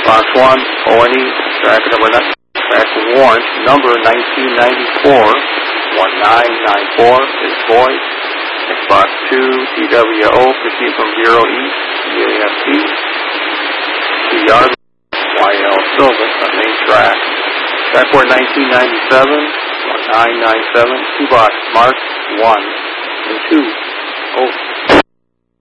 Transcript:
Box 1, O&E, track number 1994, 1994 is void. Next box 2, TWO, proceed from Bureau East, EAFC, CR, YL Silva, main track. Track 4, 1997, 1997, 2 box marked 1 and 2. Over.